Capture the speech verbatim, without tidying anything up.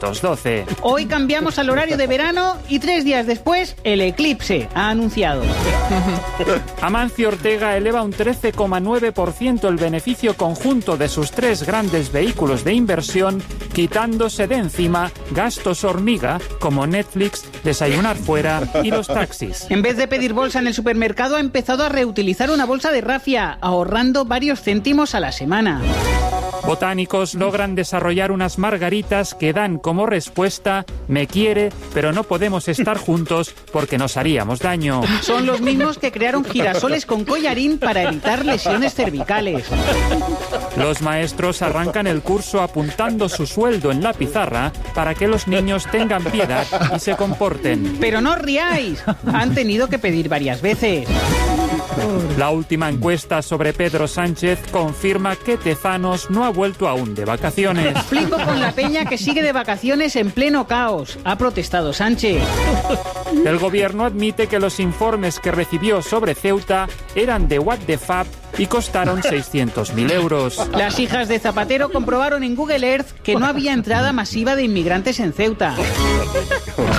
novecientos doce. Hoy cambiamos al horario de verano y tres días después el eclipse ha anunciado. Amancio Ortega eleva un trece coma nueve por ciento el beneficio conjunto de sus tres grandes vehículos de inversión, quitándose de encima gastos hormiga como Netflix, desayunar fuera y los taxis. En vez de pedir bolsa en el supermercado, ha empezado a reutilizar una bolsa de rafia, ahorrando varios céntimos a la semana. Botánicos logran desarrollar unas margaritas que dan como respuesta "me quiere, pero no podemos estar juntos porque nos haríamos daño". Son los mismos que crearon girasoles con collarín para evitar lesiones cervicales. Los maestros arrancan el curso apuntando su sueldo en la pizarra para que los niños tengan piedad y se comporten. Pero no os riáis, han tenido que pedir varias veces. La última encuesta sobre Pedro Sánchez confirma que Tezanos no ha vuelto aún de vacaciones. Flipo con la peña que sigue de vacaciones en pleno caos. Ha protestado Sánchez. El gobierno admite que los informes que recibió sobre Ceuta eran de what the fuck y costaron seiscientos mil euros. Las hijas de Zapatero comprobaron en Google Earth que no había entrada masiva de inmigrantes en Ceuta.